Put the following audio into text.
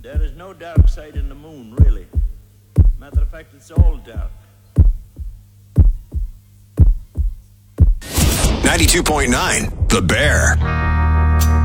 There is no dark side in the moon, really. Matter of fact, it's all dark. 92.9, The Bear.